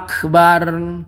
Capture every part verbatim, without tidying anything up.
Akbar.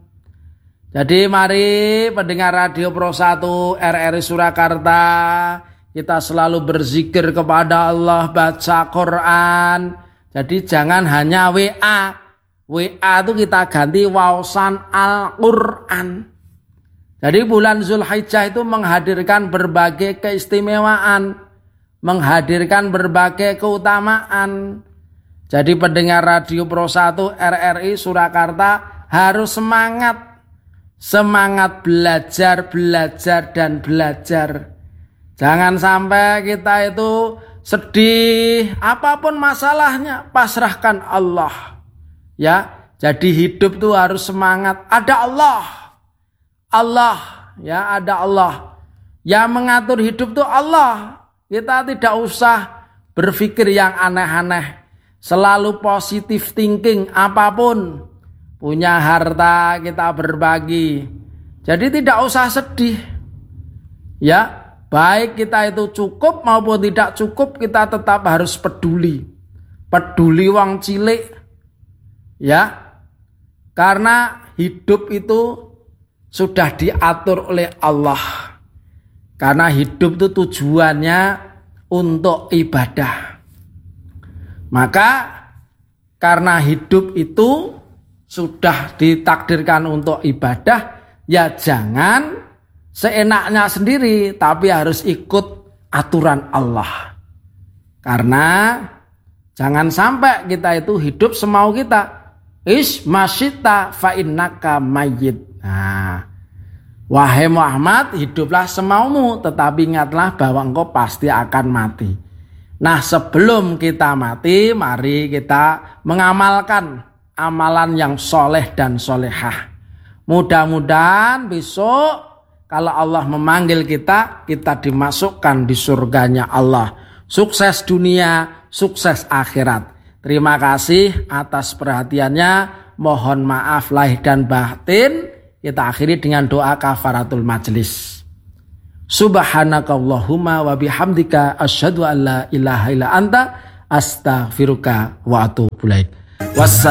Jadi mari pendengar Radio Pro satu R R I Surakarta, kita selalu berzikir kepada Allah, baca Quran. Jadi jangan hanya W A. W A itu kita ganti wausan Al-Quran. Jadi bulan Zulhijjah itu menghadirkan berbagai keistimewaan, menghadirkan berbagai keutamaan. Jadi pendengar Radio Pro satu R R I Surakarta harus semangat. Semangat belajar, belajar, dan belajar. Jangan sampai kita itu sedih, apapun masalahnya, pasrahkan Allah. Ya, jadi hidup itu harus semangat. Ada Allah. Allah, ya ada Allah. Yang mengatur hidup itu Allah. Kita tidak usah berpikir yang aneh-aneh. Selalu positive thinking apapun. Punya harta kita berbagi. Jadi tidak usah sedih. Ya, baik kita itu cukup maupun tidak cukup, kita tetap harus peduli. Peduli wong cilik. Ya. Karena hidup itu sudah diatur oleh Allah. Karena hidup itu tujuannya untuk ibadah. Maka karena hidup itu sudah ditakdirkan untuk ibadah, ya jangan seenaknya sendiri, tapi harus ikut aturan Allah. Karena jangan sampai kita itu hidup semau kita. Is masyita fa innaka mayyit. Nah, wahai Muhammad, hiduplah semaumu, tetapi ingatlah bahwa engkau pasti akan mati. Nah, sebelum kita mati, mari kita mengamalkan amalan yang soleh dan solehah. Mudah-mudahan besok kalau Allah memanggil kita, kita dimasukkan di surganya Allah. Sukses dunia, sukses akhirat. Terima kasih atas perhatiannya. Mohon maaf lahir dan batin. Kita akhiri dengan doa kafaratul majlis. Subhanakallahumma wa bihamdika asyhadu an la ilaha illa anta astaghfiruka wa atubu ilaik. Wassalam.